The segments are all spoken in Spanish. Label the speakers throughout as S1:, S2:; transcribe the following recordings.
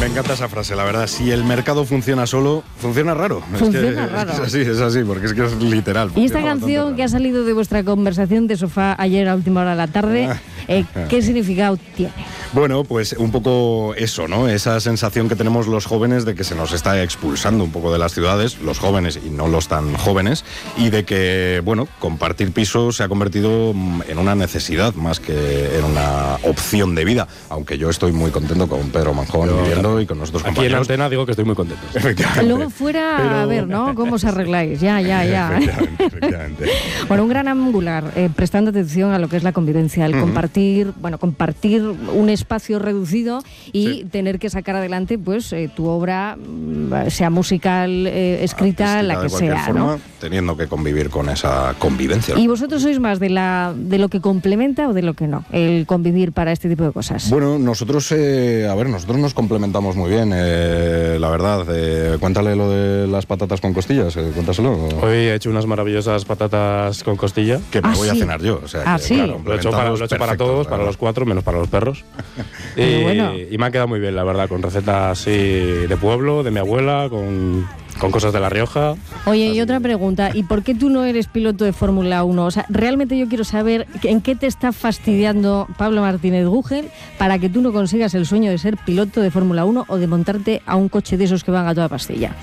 S1: Me encanta esa frase, la verdad. Si el mercado funciona solo, funciona raro.
S2: Funciona raro.
S1: Es así, porque es que es literal.
S2: Y esta canción que ha salido de vuestra conversación de sofá ayer a última hora de la tarde, ¿qué significado tiene?
S1: Bueno, pues un poco eso, ¿no? Esa sensación que tenemos los jóvenes de que se nos está expulsando un poco de las ciudades, los jóvenes y no los tan jóvenes, y de que, bueno, compartir piso se ha convertido en una necesidad más que en una opción de vida, aunque yo estoy muy contento con Pedro Manjón viviendo y con nuestros compañeros.
S3: Aquí en la antena digo que estoy muy contento.
S2: Luego fuera, a ver, ¿no? ¿Cómo os arregláis? Ya.
S1: Efectivamente.
S2: Bueno, un gran angular, prestando atención a lo que es la convivencia, el compartir un espacio reducido y tener que sacar adelante pues tu obra, sea musical, escrita, la que sea,
S1: forma,
S2: ¿no?
S1: Teniendo que convivir con esa convivencia.
S2: ¿Y vosotros sois más de lo que complementa o de lo que no, el convivir para este tipo de cosas?
S1: Bueno, nosotros nos complementamos muy bien, la verdad. Cuéntale lo de las patatas con costillas, cuéntaselo.
S3: Hoy he hecho unas maravillosas patatas con costilla.
S1: Que me voy a cenar yo. O sea,
S2: ¿sí?
S1: claro,
S3: Lo he hecho para todos, para los 4, menos para los perros. Y me ha quedado muy bien, la verdad, con recetas así de pueblo, de mi abuela, con cosas de La Rioja.
S2: Oye, y otra pregunta, ¿y por qué tú no eres piloto de Fórmula 1? O sea, realmente yo quiero saber en qué te está fastidiando Pablo Martínez Gugel para que tú no consigas el sueño de ser piloto de Fórmula 1 o de montarte a un coche de esos que van a toda pastilla.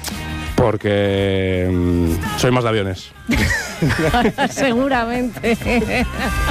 S3: Porque soy más de aviones.
S2: Seguramente.